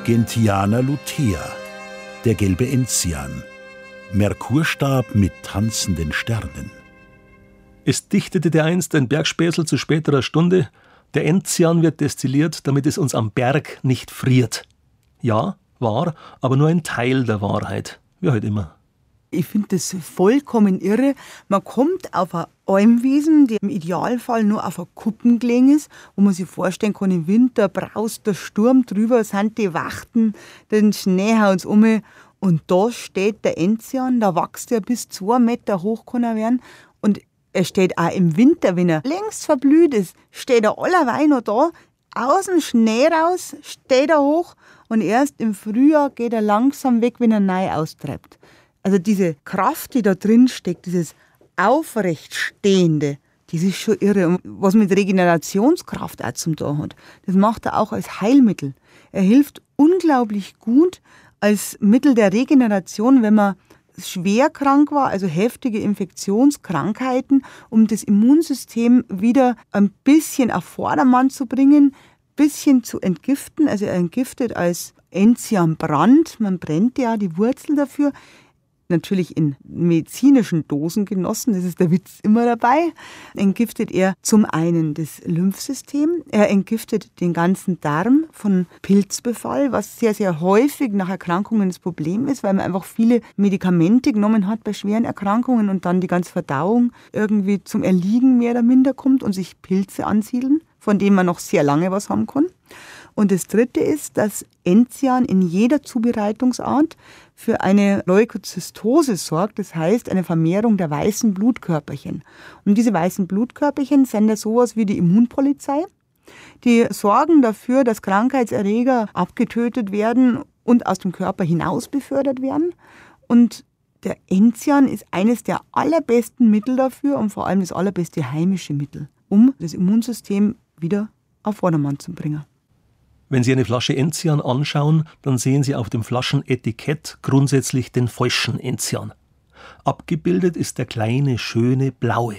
Gentiana lutea, der gelbe Enzian, Merkurstab mit tanzenden Sternen. Es dichtete dereinst ein Bergspäßel zu späterer Stunde: Der Enzian wird destilliert, damit es uns am Berg nicht friert. Ja, wahr, aber nur ein Teil der Wahrheit, wie halt immer. Ich finde das vollkommen irre. Man kommt auf ein Almwiesen, die im Idealfall nur auf einer Kuppen gelegen ist, wo man sich vorstellen kann, im Winter braust der Sturm drüber, sind die Wachten, den Schnee haut's um. Und da steht der Enzian, da wächst er bis 2 Meter hoch, kann er werden. Und er steht auch im Winter, wenn er längst verblüht ist, steht er allerweil noch da, aus dem Schnee raus, steht er hoch und erst im Frühjahr geht er langsam weg, wenn er neu austreibt. Also diese Kraft, die da drin steckt, dieses Aufrechtstehende, das ist schon irre. Und was mit Regenerationskraft auch zum Tun hat, das macht er auch als Heilmittel. Er hilft unglaublich gut als Mittel der Regeneration, wenn man schwer krank war, also heftige Infektionskrankheiten, um das Immunsystem wieder ein bisschen auf Vordermann zu bringen, ein bisschen zu entgiften. Also er entgiftet als Enzianbrand, man brennt ja die Wurzel dafür, natürlich in medizinischen Dosen genossen, das ist der Witz immer dabei, entgiftet er zum einen das Lymphsystem, er entgiftet den ganzen Darm von Pilzbefall, was sehr, sehr häufig nach Erkrankungen das Problem ist, weil man einfach viele Medikamente genommen hat bei schweren Erkrankungen und dann die ganze Verdauung irgendwie zum Erliegen mehr oder minder kommt und sich Pilze ansiedeln, von denen man noch sehr lange was haben kann. Und das Dritte ist, dass Enzian in jeder Zubereitungsart für eine Leukozystose sorgt, das heißt eine Vermehrung der weißen Blutkörperchen. Und diese weißen Blutkörperchen sind ja sowas wie die Immunpolizei. Die sorgen dafür, dass Krankheitserreger abgetötet werden und aus dem Körper hinaus befördert werden. Und der Enzian ist eines der allerbesten Mittel dafür und vor allem das allerbeste heimische Mittel, um das Immunsystem wieder auf Vordermann zu bringen. Wenn Sie eine Flasche Enzian anschauen, dann sehen Sie auf dem Flaschenetikett grundsätzlich den falschen Enzian. Abgebildet ist der kleine, schöne, blaue.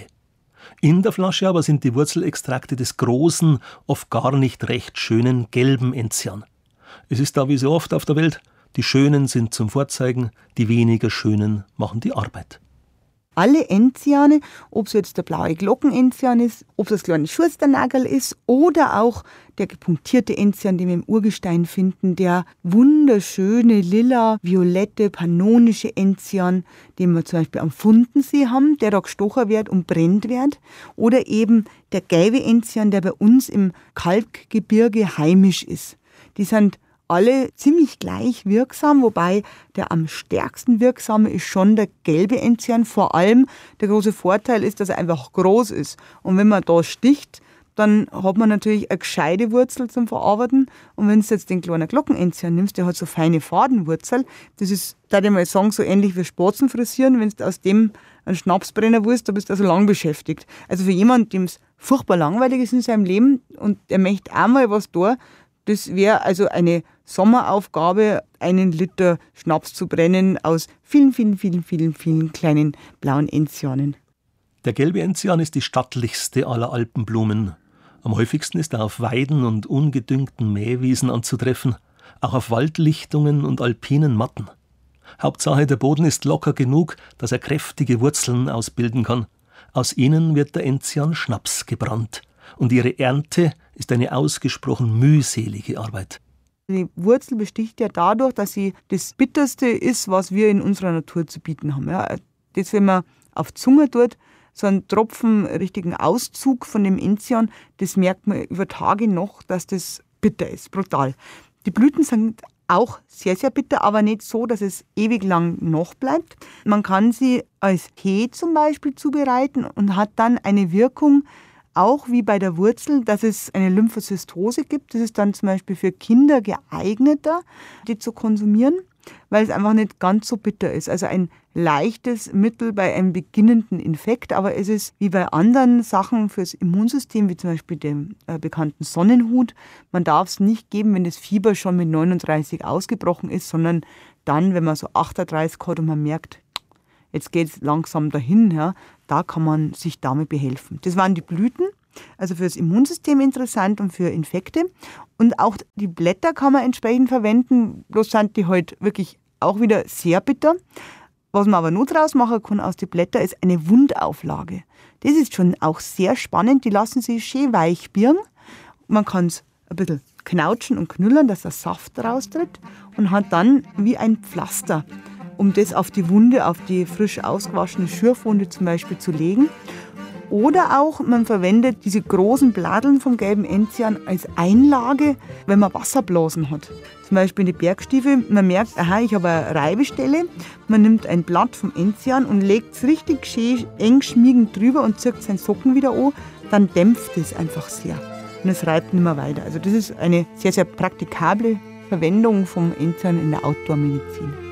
In der Flasche aber sind die Wurzelextrakte des großen, oft gar nicht recht schönen, gelben Enzian. Es ist da wie so oft auf der Welt: Die Schönen sind zum Vorzeigen, die weniger Schönen machen die Arbeit. Alle Enziane, ob es jetzt der blaue Glockenenzian ist, ob es das kleine Schusternagel ist oder auch der gepunktierte Enzian, den wir im Urgestein finden, der wunderschöne lila, violette, pannonische Enzian, den wir zum Beispiel am Fundensee haben, der da gestochen wird und brennt wird, oder eben der gelbe Enzian, der bei uns im Kalkgebirge heimisch ist. Die sind alle ziemlich gleich wirksam, wobei der am stärksten wirksame ist schon der gelbe Enzian. Vor allem der große Vorteil ist, dass er einfach groß ist. Und wenn man da sticht, dann hat man natürlich eine gescheite Wurzel zum Verarbeiten. Und wenn du jetzt den kleinen Glockenenzian nimmst, der hat so feine Fadenwurzel, das ist, da ich mal sagen, so ähnlich wie Spatzen frisieren. Wenn du aus dem einen Schnaps brennen willst, da bist du also lang beschäftigt. Also für jemanden, dem es furchtbar langweilig ist in seinem Leben und er möchte einmal was tun, das wäre also eine Sommeraufgabe, 1 Liter Schnaps zu brennen aus vielen, vielen, vielen, vielen, vielen kleinen blauen Enzianen. Der gelbe Enzian ist die stattlichste aller Alpenblumen. Am häufigsten ist er auf Weiden und ungedüngten Mähwiesen anzutreffen, auch auf Waldlichtungen und alpinen Matten. Hauptsache, der Boden ist locker genug, dass er kräftige Wurzeln ausbilden kann. Aus ihnen wird der Enzian Schnaps gebrannt. Und ihre Ernte ist eine ausgesprochen mühselige Arbeit. Die Wurzel besticht ja dadurch, dass sie das Bitterste ist, was wir in unserer Natur zu bieten haben. Ja, das, wenn man auf die Zunge tut, so einen Tropfen richtigen Auszug von dem Enzian, das merkt man über Tage noch, dass das bitter ist, brutal. Die Blüten sind auch sehr, sehr bitter, aber nicht so, dass es ewig lang noch bleibt. Man kann sie als Tee zum Beispiel zubereiten und hat dann eine Wirkung, auch wie bei der Wurzel, dass es eine Lymphocystose gibt. Das ist dann zum Beispiel für Kinder geeigneter, die zu konsumieren, weil es einfach nicht ganz so bitter ist. Also ein leichtes Mittel bei einem beginnenden Infekt, aber es ist wie bei anderen Sachen fürs Immunsystem, wie zum Beispiel dem bekannten Sonnenhut. Man darf es nicht geben, wenn das Fieber schon mit 39 ausgebrochen ist, sondern dann, wenn man so 38 hat und man merkt, jetzt geht es langsam dahin, ja, da kann man sich damit behelfen. Das waren die Blüten. Also für das Immunsystem interessant und für Infekte. Und auch die Blätter kann man entsprechend verwenden, bloß sind die halt wirklich auch wieder sehr bitter. Was man aber nur draus machen kann aus den Blättern, ist eine Wundauflage. Das ist schon auch sehr spannend, die lassen sich schön weich birgen. Man kann es ein bisschen knautschen und knüllern, dass der Saft raustritt und hat dann wie ein Pflaster, um das auf die Wunde, auf die frisch ausgewaschene Schürfwunde zum Beispiel zu legen. Oder auch, man verwendet diese großen Bladeln vom gelben Enzian als Einlage, wenn man Wasserblasen hat. Zum Beispiel in die Bergstiefel, man merkt, aha, ich habe eine Reibestelle. Man nimmt ein Blatt vom Enzian und legt es richtig schön eng schmiegend drüber und zieht seinen Socken wieder an. Dann dämpft es einfach sehr und es reibt nicht mehr weiter. Also das ist eine sehr, sehr praktikable Verwendung vom Enzian in der Outdoor-Medizin.